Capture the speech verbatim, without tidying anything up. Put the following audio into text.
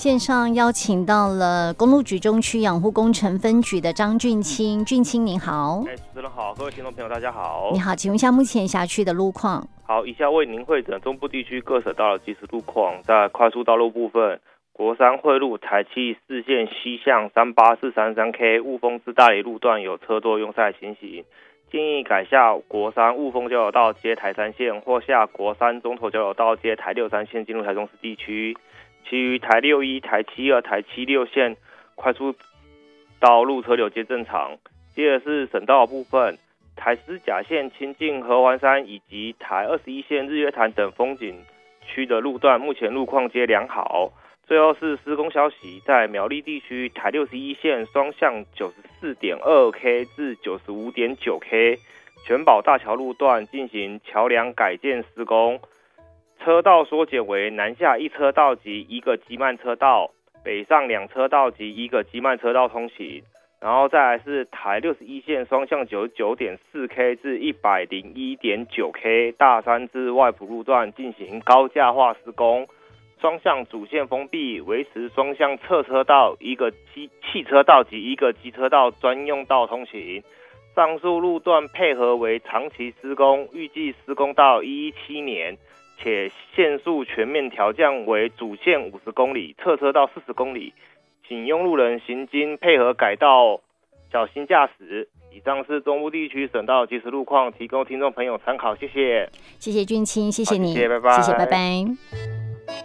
线上邀请到了公路局中区养护工程分局的张俊清，俊清您好。 哎，主持人好，各位听众朋友大家好。 你好，请问一下目前辖区的路况？ 好，以下为您汇整中部地区各省道的即时路况。在快速道路部分，国三汇路台七四线西向三八四三三 K 雾峰至大里路段有车多拥塞情形，建议改下国三雾峰交流道接台三线，或下国三中投交流道接台六三线进入台中市地区。其余台六一、台七二、台七六线快速道路车流皆正常。接着是省道的部分，台十甲线清境合欢山以及台二十一线日月潭等风景区的路段，目前路况皆良好。最后是施工消息，在苗栗地区台六十一线双向 九十四点二 K 至 九十五点九 K 全保大桥路段进行桥梁改建施工，车道缩减为南下一车道及一个急慢车道，北上两车道及一个急慢车道通行。然后再来是台六十一线双向 九十九点四 K 至 一百零一点九 K 大山至外埔路段进行高架化施工，双向主线封闭，维持双向侧车道、一个汽汽车道及一个机车道专用道通行。上述路段配合为长期施工，预计施工到一百一十七年，且线速全面调降为主线五十公里，侧车道四十公里，请用路人行经配合改道，小心驾驶。以上是中部地区省道即时路况，提供听众朋友参考，谢谢。 谢谢俊清，谢谢你， 谢谢，拜拜， 谢谢，拜拜。